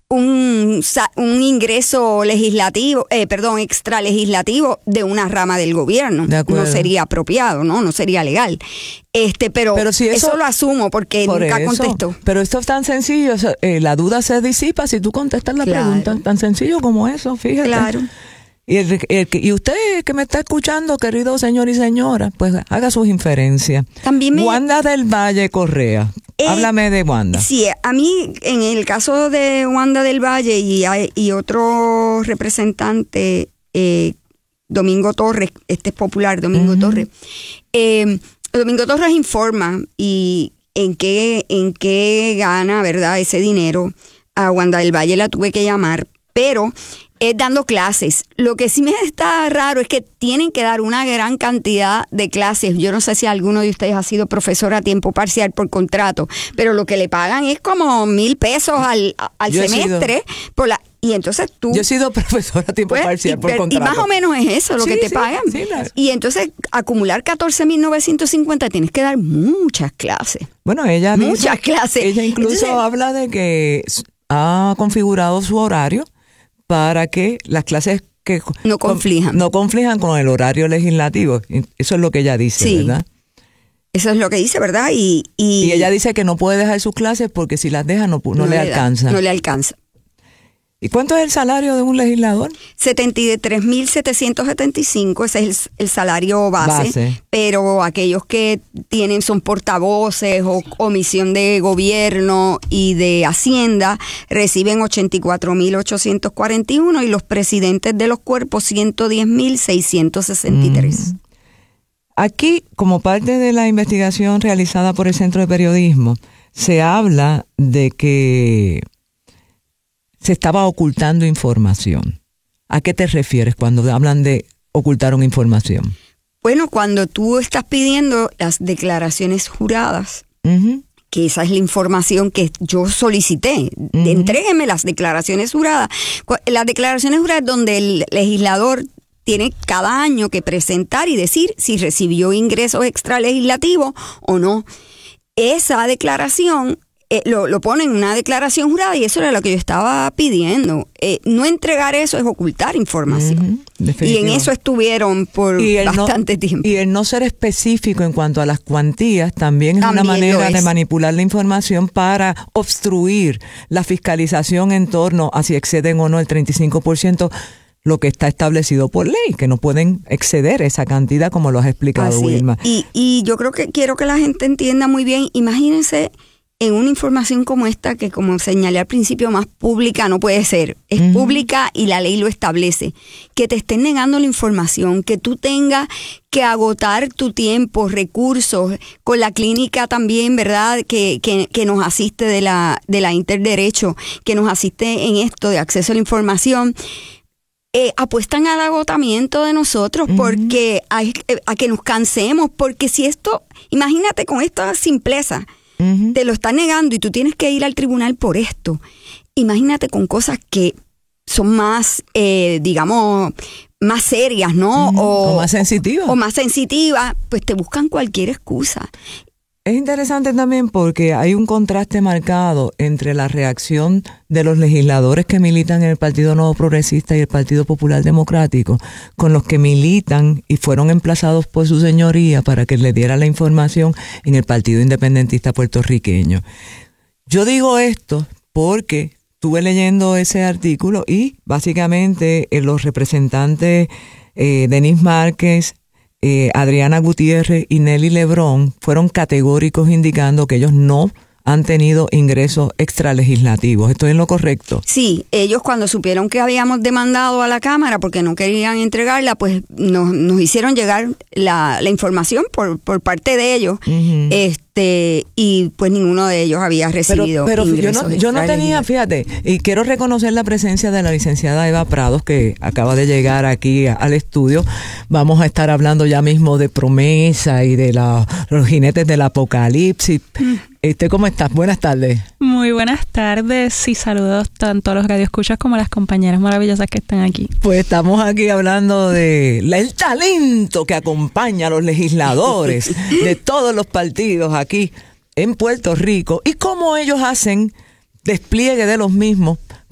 un ingreso legislativo, extra legislativo de una rama del gobierno. No sería apropiado, no sería legal. Pero si eso lo asumo porque nunca contestó. Pero esto es tan sencillo, la duda se disipa si tú contestas la pregunta, tan sencillo como eso, fíjate. Claro. Y usted que me está escuchando, querido señor y señora, pues haga sus inferencias. También Wanda del Valle Correa. Háblame de Wanda. Sí, a mí, en el caso de Wanda del Valle y otro representante, Domingo Torres, es popular, Domingo Torres. Domingo Torres informa y en qué gana, ¿verdad?, ese dinero. A Wanda del Valle la tuve que llamar, pero es dando clases. Lo que sí me está raro es que tienen que dar una gran cantidad de clases. Yo no sé si alguno de ustedes ha sido profesor a tiempo parcial por contrato, pero lo que le pagan es como $1,000 al semestre y entonces tú... Yo he sido profesora a tiempo parcial por contrato. Y más o menos es eso lo que te pagan. Y entonces acumular 14,950 tienes que dar muchas clases. Bueno, ella clases. Ella incluso habla de que ha configurado su horario para que las clases que no conflijan con el horario legislativo. Eso es lo que ella dice, ¿verdad? Eso es lo que dice, ¿verdad? Y ella dice que no puede dejar sus clases porque si las deja no le alcanza. No le alcanza. ¿Y cuánto es el salario de un legislador? 73,775, ese es el salario base. Pero aquellos que son portavoces o comisión de gobierno y de Hacienda reciben 84,841 y los presidentes de los cuerpos 110,663. Aquí, como parte de la investigación realizada por el Centro de Periodismo, se habla de que se estaba ocultando información. ¿A qué te refieres cuando hablan de ocultaron información? Bueno, cuando tú estás pidiendo las declaraciones juradas, que esa es la información que yo solicité, entrégueme las declaraciones juradas. Las declaraciones juradas donde el legislador tiene cada año que presentar y decir si recibió ingresos extralegislativos o no. Esa declaración lo ponen en una declaración jurada y eso era lo que yo estaba pidiendo. No entregar eso es ocultar información. Y en eso estuvieron por bastante tiempo. Y el no ser específico en cuanto a las cuantías también es una manera de manipular la información para obstruir la fiscalización en torno a si exceden o no el 35%, lo que está establecido por ley, que no pueden exceder esa cantidad como lo has explicado, Wilma. Y yo creo que quiero que la gente entienda muy bien, imagínense en una información como esta, que como señalé al principio, más pública no puede ser. Es pública y la ley lo establece. Que te estén negando la información, que tú tengas que agotar tu tiempo, recursos, con la clínica también, ¿verdad?, que nos asiste de la Interderecho, que nos asiste en esto de acceso a la información. Apuestan al agotamiento de nosotros porque a que nos cansemos, porque si esto, imagínate con esta simpleza, te lo está negando y tú tienes que ir al tribunal por esto. Imagínate con cosas que son más, digamos, más serias, ¿no? O más sensitivas. O más sensitivas, pues te buscan cualquier excusa. Es interesante también porque hay un contraste marcado entre la reacción de los legisladores que militan en el Partido Nuevo Progresista y el Partido Popular Democrático con los que militan y fueron emplazados por su señoría para que le diera la información en el Partido Independentista Puertorriqueño. Yo digo esto porque estuve leyendo ese artículo y básicamente los representantes Denis Márquez, Adriana Gutiérrez y Nelly Lebrón fueron categóricos indicando que ellos no han tenido ingresos extralegislativos. ¿Estoy en lo correcto? Sí, ellos cuando supieron que habíamos demandado a la Cámara porque no querían entregarla, pues nos hicieron llegar la información por parte de ellos. Y pues ninguno de ellos había recibido pero ingresos yo no tenía, fíjate, y quiero reconocer la presencia de la licenciada Eva Prados, que acaba de llegar aquí al estudio. Vamos a estar hablando ya mismo de Promesa y de los jinetes del apocalipsis. ¿Cómo estás? Buenas tardes. Muy buenas tardes y saludos tanto a los radioescuchas como a las compañeras maravillosas que están aquí. Pues estamos aquí hablando del talento que acompaña a los legisladores de todos los partidos aquí en Puerto Rico y cómo ellos hacen despliegue de los mismos